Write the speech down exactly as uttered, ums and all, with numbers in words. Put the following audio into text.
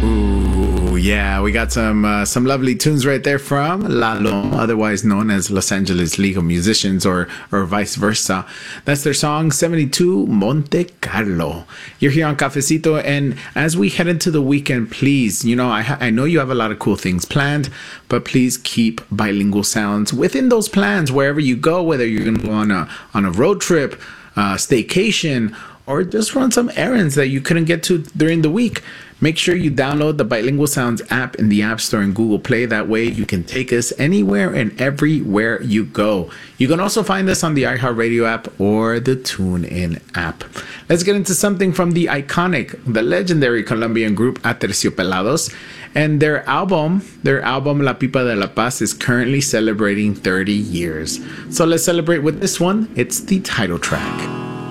Ooh, yeah, we got some uh, some lovely tunes right there from Lalo, otherwise known as Los Angeles League of Musicians, or or vice versa. That's their song seventy-two Monte Carlo. You're here on Cafecito, and as we head into the weekend, please, you know, I ha- I know you have a lot of cool things planned, but please keep bilingual sounds within those plans wherever you go, whether you're going to go on a on a road trip, uh, staycation, or just run some errands that you couldn't get to during the week. Make sure you download the Bilingual Sounds app in the App Store and Google Play. That way you can take us anywhere and everywhere you go. You can also find us on the iHeartRadio app or the TuneIn app. Let's get into something from the iconic, the legendary Colombian group Aterciopelados. And their album, their album La Pipa de la Paz, is currently celebrating thirty years. So let's celebrate with this one. It's the title track.